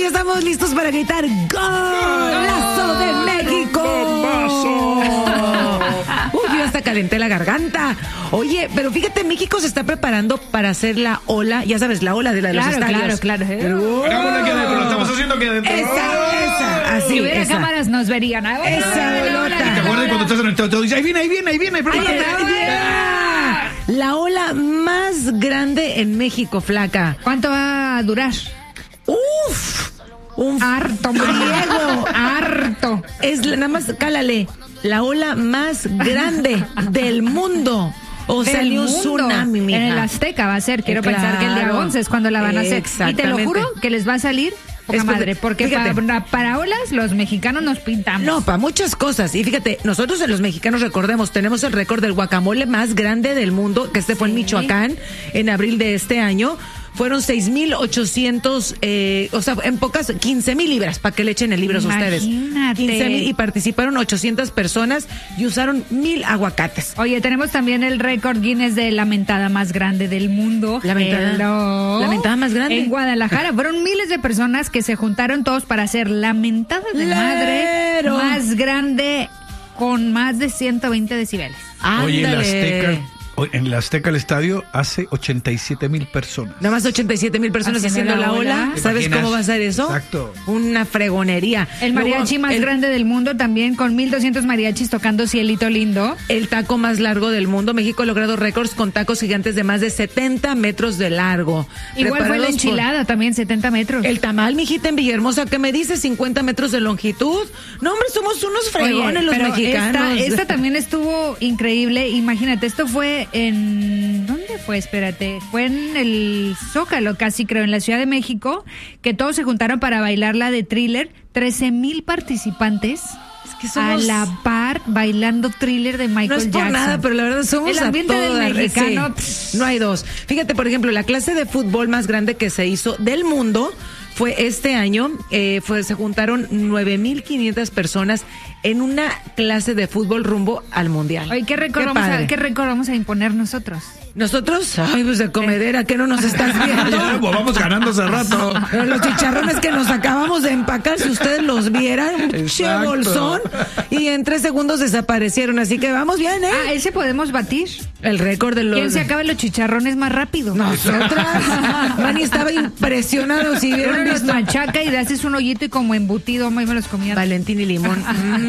ya estamos listos para gritar ¡Golazo de México! Uy, yo hasta calenté la garganta. Oye, pero fíjate, México se está preparando para hacer la ola, ya sabes, la ola de los estadios. Claro. Hagámosla aquí adentro, lo estamos haciendo aquí adentro. Esa, así, si hubiera esa. cámaras nos verían. Esa olota. ¿Te acuerdas cuando estás en el teatro? Dices, ahí viene. La ola más grande en México, flaca. ¿Cuánto va a durar? ¡Uf! Un Harto, Mariego, harto. nada más, cálale, la ola más grande del mundo. O sea, ni un tsunami, mija. En el Azteca va a ser, quiero pensar que el día 11 es cuando la van a hacer. Y te lo juro que les va a salir poca madre, porque para olas los mexicanos nos pintamos. No, para muchas cosas. Y fíjate, nosotros los mexicanos, recordemos, tenemos el récord del guacamole más grande del mundo, que fue en Michoacán, en abril de este año. Fueron 6,800, o sea, en pocas, 15,000 libras, para que le echen el libro a ustedes. 15,000, y participaron 800 personas y usaron 1,000 aguacates. Oye, tenemos también el récord Guinness de la mentada más grande del mundo. La mentada más grande. En Guadalajara fueron miles de personas que se juntaron todos para hacer la mentada de madre más grande con más de 120 decibeles. Oye, Ándale. en el Azteca el estadio hace 87,000 personas. Nada más 87,000 personas haciendo la ola. ¿Sabes cómo va a ser eso? Exacto. Una fregonería. El mariachi más grande del mundo también, con 1,200 mariachis tocando Cielito Lindo. El taco más largo del mundo. México ha logrado récords con tacos gigantes de más de 70 metros de largo. Igual fue la enchilada también, 70 metros. El tamal, mijita, en Villahermosa, ¿qué me dice? 50 metros de longitud. No, hombre, somos unos fregones los mexicanos. Esta también estuvo increíble. Imagínate, esto fue ¿dónde fue? Espérate. Fue en el Zócalo, casi creo, en la Ciudad de México, que todos se juntaron para bailar la de Thriller. 13,000 participantes a la par bailando Thriller de Michael Jackson. No es por nada, pero la verdad somos el ambiente del mexicano. Sí, no hay dos. Fíjate, por ejemplo, la clase de fútbol más grande que se hizo del mundo fue este año. Se juntaron 9,500 personas en una clase de fútbol rumbo al mundial. Oye, ¿qué récord vamos a imponer nosotros? ¿Nosotros? Ay, pues de comedera, ¿qué no nos estás viendo? Pues vamos ganando hace rato. Pero los chicharrones que nos acabamos de empacar, si ustedes los vieran, un che bolsón, y en 3 segundos desaparecieron, así que vamos bien, ¿eh? Ese podemos batir. El récord de los... ¿Quién se acaba los chicharrones más rápido? Nosotras. Manny estaba impresionado si vieron los machaca y le haces un hoyito y como embutido, me los comía. Valentín y limón.